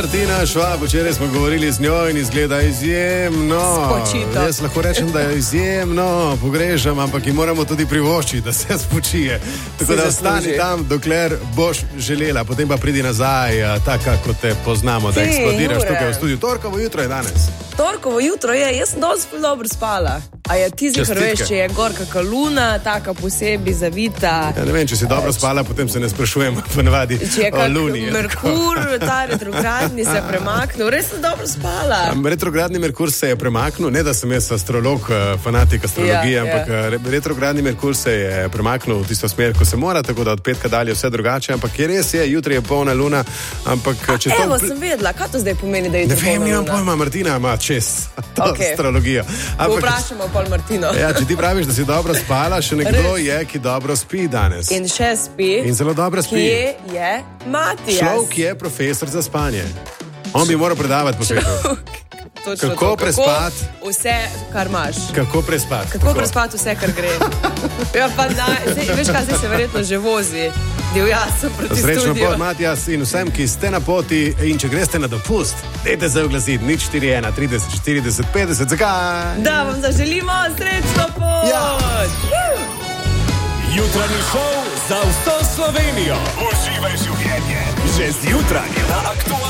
Martina Švab, včeraj smo govorili z njo in izgleda izjemno. Spočito. Jaz lahko rečem, da je izjemno pogrešam, ampak ji moramo tudi privoščiti, da se spočije. Tako da ostani tam, dokler boš želela, potem pa pridi nazaj, taka, kot te poznamo, da eksplodiraš tukaj v studiu. Torkovo jutro je danes. Torkovo jutro je, jaz sem dosti dobro spala. A je ti zihar veš, če je gor kaka luna, taka posebej zavita. Ja, ne vem, če si dobro spala, potem se ne sprašujem ponavadi o luni. Če je Merkur, ta retrogradni se je premaknil, res sem dobro spala. Retrogradni Merkur se je premaknil, ne da sem jaz astrolog, fanatik astrologije, ampak retrogradni Merkur se je premaknil v tisto smer, ko se mora, tako da od petka dalje vse drugače, ampak je res je, jutri je polna luna, ampak če to... Evo, sem vedela, kaj to zdaj pomeni, da je jutri polna luna? Ne vem, imam pojma, Martina ima čez astrologijo. Vprašamo pol Martino. Ja, če ti praviš, da si dobro spala, še nekdo je, ki dobro spi danes. In še spi. In zelo dobro spi. Kje je Matijas? Človek je profesor za spanje. On bi moral predavati po svetu. Kako prespati vse, kar imaš. Kako prespati. Kako prespati vse, kar gre. Ja, pa veš kaj, se verjetno že vozi. Divjasem proti Srečno studiu. pot, Matijas, in vsem, ki ste na poti in če greste na dopust, dajte se oglasiti 041 30 40 50. Zakaj? Da vam zaželimo srečno pot. Ja. Jutranji šov za vso Slovenijo. Uživaj življenje. Že zjutraj na Aktualnem.